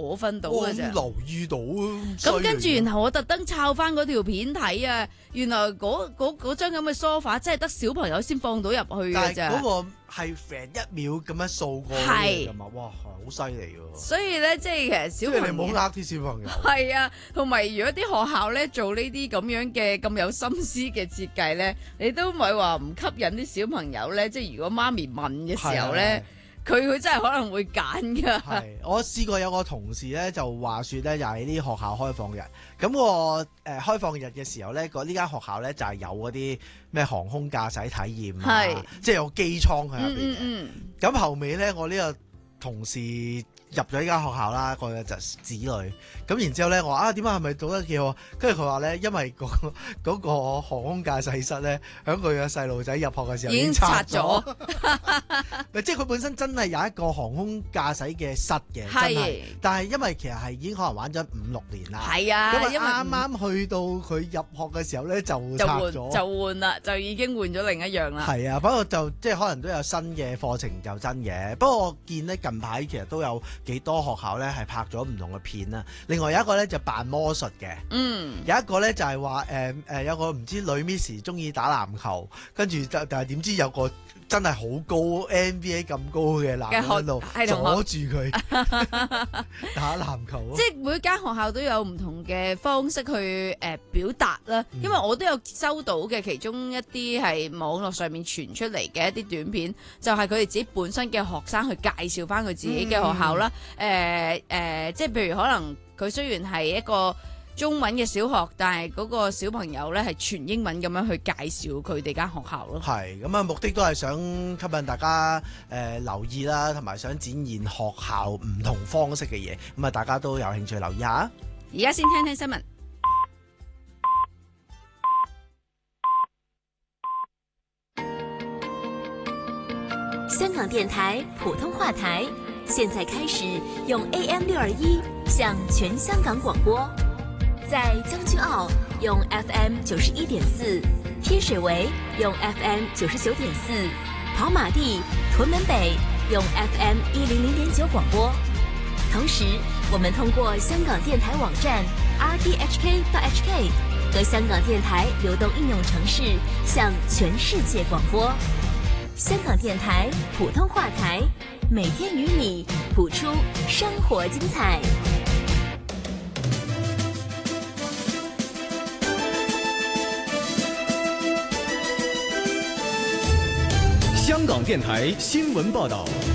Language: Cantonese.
我分到嘅啫。 留意到啊！ 咁跟住，然後我特登抄翻嗰條片睇啊，原來嗰張咁嘅 sofa 真係得小朋友先放到入去嘅咋。 嗰個係成一秒咁樣掃過嘅嘛，哇，好犀利喎！ 所以咧，即係其實小朋友， 你唔好呃啲小朋友。 係啊，同埋如果啲學校咧做呢啲咁樣嘅咁有心思嘅設計咧，你都唔係話唔吸引啲小朋友咧。即係如果媽咪問嘅時候咧。佢真係可能會揀噶。 係，我試過有個同事咧就話説咧，又係啲學校開放日。咁個開放日嘅時候咧，呢間學校咧就係有嗰啲咩航空駕駛體驗啊，即係有機艙喺入邊嘅。咁後尾咧，我呢個同事入咗呢間學校啦，個就子女。咁然之後咧，我話點解係咪做得幾好？跟住佢話咧，因為嗰個航空駕駛室咧，喺佢嘅細路仔入學嘅時候已經拆咗。即係佢本身真係有一個航空駕駛嘅室嘅，真係。但係因為其實係已經可能玩咗5-6年啦。 係啊， 因為啱啱去到佢入學嘅時候咧，就拆咗， 就換啦，就已經換咗另一樣啦。 係啊，不過就即係可能都有新嘅課程就真嘅。不過我見咧近排其實都有幾多學校咧係拍咗唔同嘅片啦。另外有一個咧就扮魔術嘅，有一個咧就係話有個唔知女 Miss 中意打籃球，跟住但係點知有個真係好高 NBA 咁高嘅男人喺度阻住佢打籃球。 即係每間學校都有唔同嘅方式去表達啦。因為我都有收到嘅其中一啲係網絡上面傳出嚟嘅一啲短片，就係佢哋自己本身嘅學生去介紹翻佢自己嘅學校啦。即係譬如可能佢雖然係一個中文嘅小學，但係嗰個小朋友咧係全英文咁樣去介紹佢哋間學校咯。 係咁啊，目的都係想吸引大家留意啦，同埋想展現學校唔同方式嘅嘢。咁啊，大家都有興趣留意下。 而家先聽聽新聞。 香港電台普通話台，現在開始用 AM621向全香港廣播。在將軍澳用 FM91.4，天水圍用 FM99.4，跑馬地、屯門北用 FM100.9廣播。同時，我們通過香港電台網站 rthk.hk 和香港電台流動應用程式向全世界廣播。香港電台普通話台，每天與你譜出生活精彩。 香港電台新聞報道。